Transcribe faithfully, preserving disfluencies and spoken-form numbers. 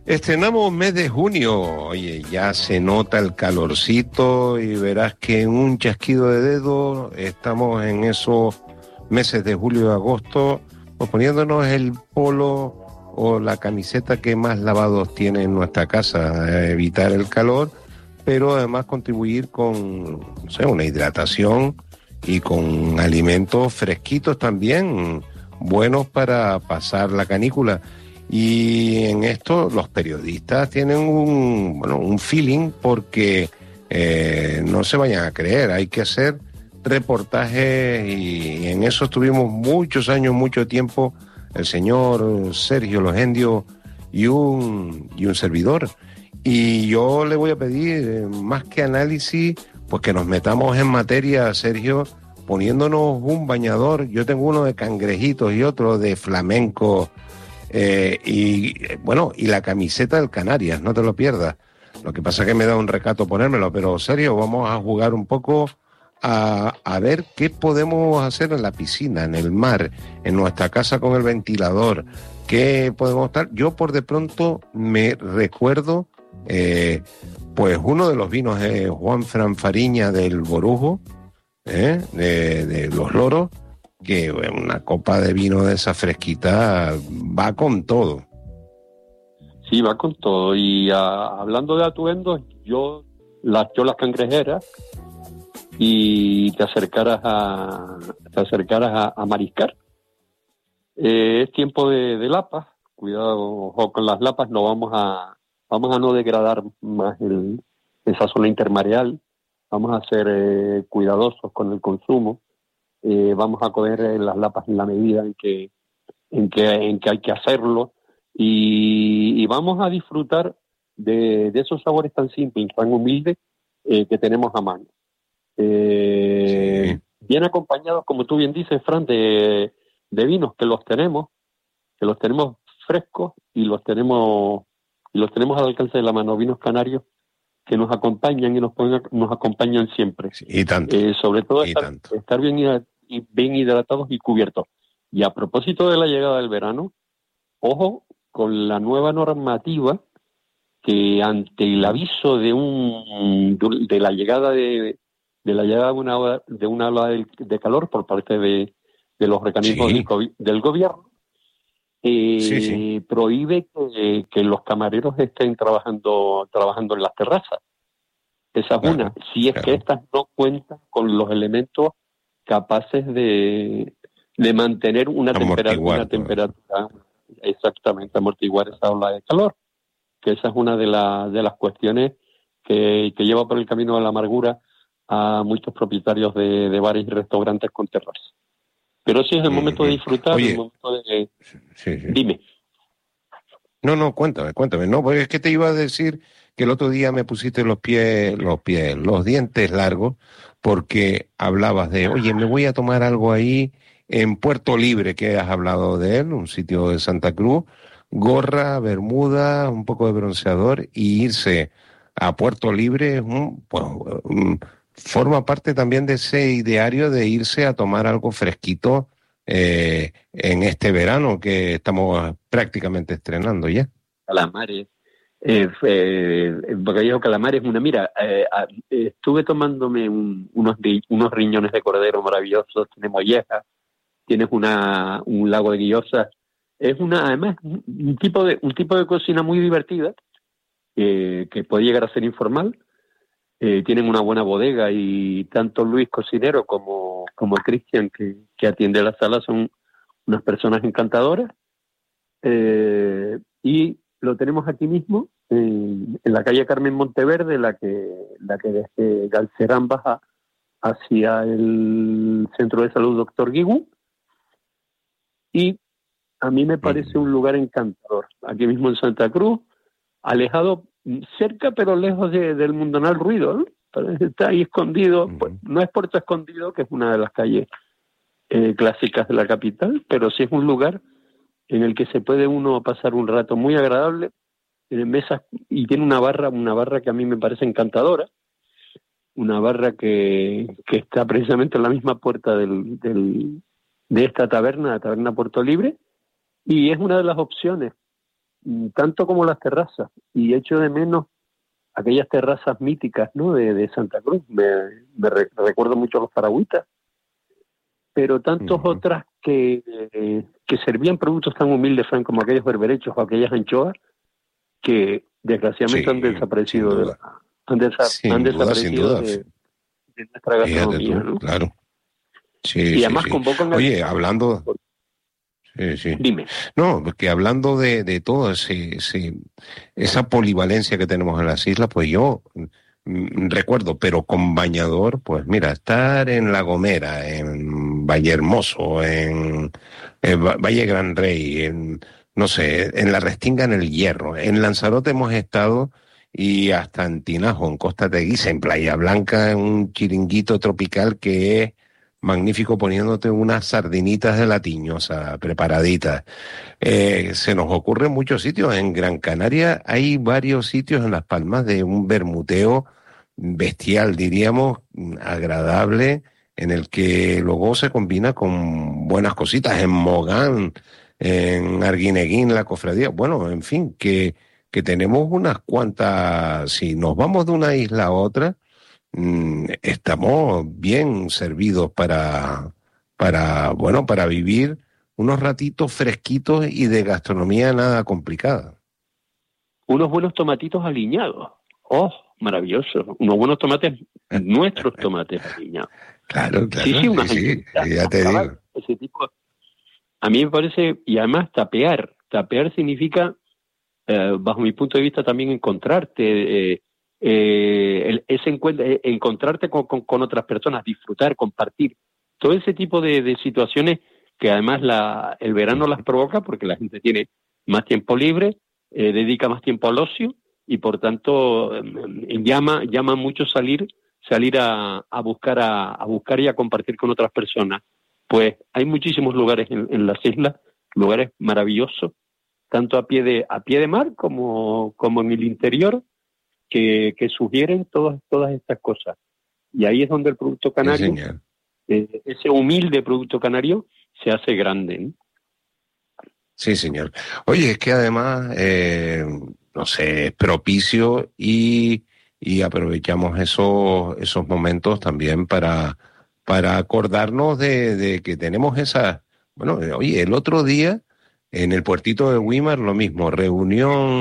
Estrenamos mes de junio, oye, ya se nota el calorcito y verás que en un chasquido de dedos estamos en esos meses de julio y agosto, pues poniéndonos el polo o la camiseta que más lavados tiene en nuestra casa, evitar el calor, pero además contribuir con, no sé, una hidratación y con alimentos fresquitos también, buenos para pasar la canícula. Y en esto los periodistas tienen un, bueno, un feeling porque eh, no se vayan a creer, hay que hacer reportajes y en eso estuvimos muchos años, mucho tiempo, el señor Sergio Logendio y un, y un servidor. Y yo le voy a pedir, más que análisis, pues que nos metamos en materia, Sergio, poniéndonos un bañador. Yo tengo uno de cangrejitos y otro de flamenco. Eh, y bueno, y la camiseta del Canarias, no te lo pierdas. Lo que pasa es que me da un recato ponérmelo, pero serio, vamos a jugar un poco a, a ver qué podemos hacer en la piscina, en el mar, en nuestra casa con el ventilador, qué podemos estar. Yo por de pronto me recuerdo eh, pues uno de los vinos de Juan Fran Fariña del Borujo, eh, de, de Los Loros, que una copa de vino de esa fresquita va con todo. Sí, va con todo. Y a, hablando de atuendos, yo las yo las cangrejeras y te acercaras a te acercaras a, a mariscar. Eh, es tiempo de, de lapas. Cuidado, ojo con las lapas. No vamos a vamos a no degradar más el, esa zona intermareal. Vamos a ser eh, cuidadosos con el consumo. Eh, vamos a coger eh, las lapas en la medida en que en que en que hay que hacerlo y, y vamos a disfrutar de, de esos sabores tan simples, tan humildes eh, que tenemos a mano. Eh, sí. Bien acompañados, como tú bien dices, Fran, de, de vinos que los tenemos, que los tenemos frescos y los tenemos y los tenemos al alcance de la mano, vinos canarios que nos acompañan y nos pueden, nos acompañan siempre. Sí, y tanto. Eh, sobre todo y estar, tanto. estar bien, bien hidratados y cubiertos. Y a propósito de la llegada del verano, ojo con la nueva normativa que ante el aviso de un de la llegada de, de la llegada de una ola, de una ola de, de calor por parte de, de los organismos sí. del, del gobierno, eh, sí, sí. prohíbe que, que los camareros estén trabajando trabajando en las terrazas. Esa es claro, una. Si es claro. que estas no cuentan con los elementos capaces de, de mantener una temperatura, una temperatura exactamente, amortiguar esa ola de calor. Que esa es una de, la, de las cuestiones que, que lleva por el camino de la amargura a muchos propietarios de, de bares y restaurantes con terrazas. Pero sí es el momento de disfrutar, Oye, el momento de... Sí, sí. Dime. No, no, cuéntame, cuéntame. No, porque es que te iba a decir que el otro día me pusiste los pies, los pies, los dientes largos, porque hablabas de, oye, me voy a tomar algo ahí en Puerto Libre, que has hablado de él, un sitio de Santa Cruz, gorra, bermuda, un poco de bronceador, y irse a Puerto Libre, un, pues, un, forma parte también de ese ideario de irse a tomar algo fresquito eh, en este verano que estamos prácticamente estrenando ya. Calamares, eh, eh, bocadillo calamares, una mira, eh, eh, estuve tomándome un, unos, unos riñones de cordero maravillosos, tiene mollejas, tienes una, un lago de guillosas, es una, además, un tipo de, un tipo de cocina muy divertida, eh, que puede llegar a ser informal. Eh, tienen una buena bodega y tanto Luis cocinero como, como Cristian que, que atiende la sala son unas personas encantadoras, eh, y lo tenemos aquí mismo en, en la calle Carmen Monteverde, la que la que desde Galcerán baja hacia el Centro de Salud Doctor Guigú, y a mí me parece un lugar encantador, aquí mismo en Santa Cruz, alejado, cerca pero lejos de, del mundanal ruido, ¿no? Está ahí escondido, pues, no es Puerto Escondido, que es una de las calles eh, clásicas de la capital, pero sí es un lugar en el que se puede uno pasar un rato muy agradable, tiene mesas y tiene una barra, una barra que a mí me parece encantadora, una barra que, que está precisamente en la misma puerta del, del, de esta taberna, la taberna Puerto Libre, y es una de las opciones tanto como las terrazas, y echo de menos aquellas terrazas míticas, ¿no? de, de Santa Cruz. Me, me re, recuerdo mucho a los Faragüitas, pero tantas uh-huh. otras que, eh, que servían productos tan humildes, Fran, como aquellos berberechos o aquellas anchoas, que desgraciadamente sí, han desaparecido, de la, han, desa, han duda, desaparecido de, de nuestra gastronomía, tú, ¿no? Claro. Sí, y sí, además sí. convocan... Oye, hablando... Sí, sí. Dime. No, porque hablando de, de todo ese, ese, esa polivalencia que tenemos en las islas, pues yo mm, recuerdo, pero con bañador, pues mira, estar en La Gomera, en Vallehermoso, en, en Valle Gran Rey, en, no sé, en La Restinga, en El Hierro, en Lanzarote hemos estado, y hasta en Tinajo, en Costa Teguisa, en Playa Blanca, en un chiringuito tropical que es magnífico, poniéndote unas sardinitas de la tiñosa preparaditas. Eh, se nos ocurren muchos sitios. En Gran Canaria hay varios sitios en Las Palmas de un bermuteo bestial, diríamos, agradable, en el que luego se combina con buenas cositas. En Mogán, en Arguineguín, la cofradía. Bueno, en fin, que, que tenemos unas cuantas... Si nos vamos de una isla a otra, estamos bien servidos para, para, bueno, para vivir unos ratitos fresquitos y de gastronomía nada complicada. Unos buenos tomatitos aliñados. ¡Oh, maravilloso! Unos buenos tomates, nuestros tomates aliñados. Claro, claro. Sí, sí, una sí, sí, ya te digo. Ese tipo, a mí me parece, y además tapear. Tapear significa, eh, bajo mi punto de vista, también encontrarte... Eh, Eh, ese encuentro, eh, encontrarte con, con, con otras personas, disfrutar, compartir, todo ese tipo de, de situaciones que además la, el verano las provoca porque la gente tiene más tiempo libre, eh, dedica más tiempo al ocio y por tanto eh, llama llama mucho salir salir a, a buscar a, a buscar y a compartir con otras personas. Pues hay muchísimos lugares en, en las islas, lugares maravillosos, tanto a pie de a pie de mar como como en el interior. Que, que sugieren todas todas estas cosas. Y ahí es donde el producto canario, sí, eh, ese humilde producto canario, se hace grande, ¿no? Sí, señor. Oye, es que además, eh, no sé, es propicio y, y aprovechamos esos, esos momentos también para, para acordarnos de, de que tenemos esa... Bueno, oye, el otro día en el puertito de Güímar lo mismo, reunión